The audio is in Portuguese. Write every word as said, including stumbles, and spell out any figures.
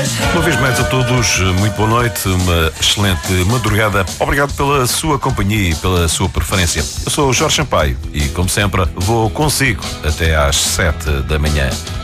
Uma vez mais a todos, muito boa noite, uma excelente madrugada. Obrigado pela sua companhia e pela sua preferência. Eu sou o Jorge Sampaio e, como sempre, vou consigo até às sete da manhã.